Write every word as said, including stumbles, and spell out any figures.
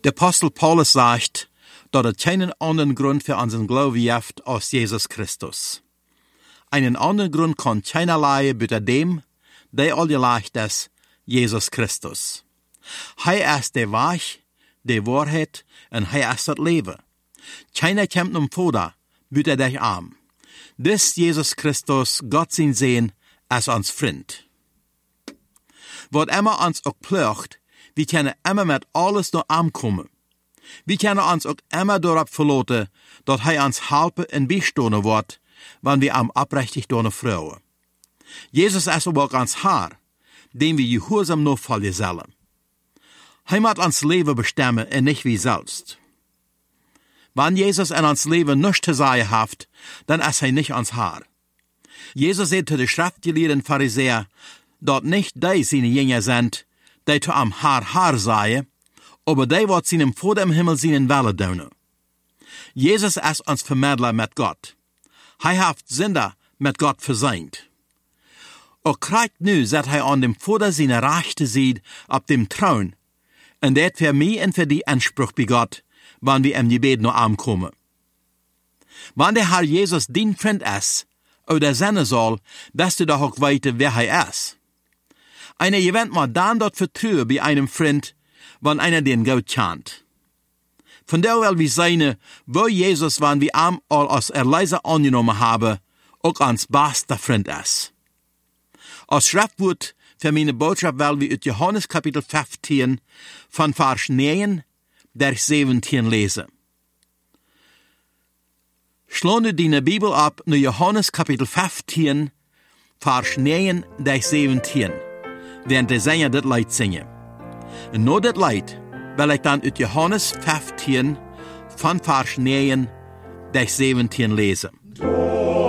Der Apostel Paulus sagt, dass es keinen anderen Grund für unseren Glauben gibt als Jesus Christus. Einen anderen Grund kann keiner leihen, bitte dem, der alleleicht ist, Jesus Christus. Er ist der Weg, die Wahrheit und er ist das Leben. Keiner kommt um Vater, bitte dich arm. Das Jesus Christus, Gott sein Sehen, ist uns Freund. Was immer uns auch plöcht, wir können immer mit alles nur ankommen. Wir können uns auch immer darauf verlassen, dass er uns helfen und beistehen wird, wenn wir am abrechtig durch Frauen. Jesus ist aber auch uns Herr, dem wir gehorsam nur folgen sollen. Er muss uns Leben bestimmen und nicht wir selbst. Wenn Jesus in uns Leben nichts zu sagen hat, dann ist er nicht uns Herr. Jesus sagt zu den schriftgelehrten Pharisäern, dass nicht die seine Jünger sind, die zu am Herr Herr sagen, aber die, was seinem Vater im Himmel seinen Wille tun. Jesus ist uns Vermittler mit Gott. Er hat Sünder mit Gott versöhnt. Auch kriegt nu, dass er an dem Vater seine Rechte sieht, auf dem Thron, und das für mich und für die Anspruch bei Gott, wenn wir im Gebet noch ankommen. Wenn der Herr Jesus dein Freund ist, oder sein soll, dass du doch auch weißt, wer er ist. Einer gewinnt mal dann dort Vertrauen bei einem Freund, wenn einer den gut kennt. Von der will wir sein, wo Jesus, wenn wir ihm all als Erleiser angenommen haben, auch uns bester Freund ist. Als Schriftwort für meine Botschaft will wir aus Johannes Kapitel fünfzehn von Vers neun bis siebzehn lesen. Schlau du deine Bibel ab nur Johannes Kapitel fünfzehn, Vers neun bis siebzehn, während der Sänger das Lied singen. Und nur das Lied will ich dann aus Johannes fünfzehn von Vers neun bis siebzehn lesen.